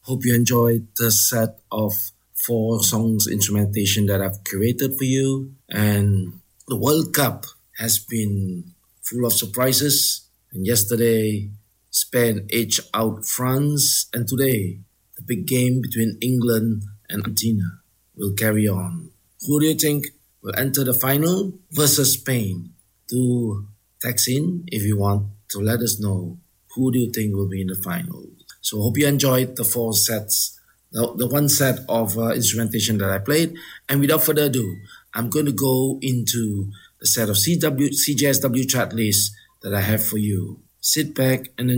Hope you enjoyed the set of four songs instrumentation that I've curated for you. And the World Cup has been full of surprises. And yesterday, Spain edged out France. And today, the big game between England and Argentina will carry on. Who do you think will enter the final versus Spain? Do text in if you want to let us know who do you think will be in the final. So hope you enjoyed the four sets, the one set of instrumentation that I played. And without further ado, I'm going to go into the set of CJSW chart list that I have for you. Sit back and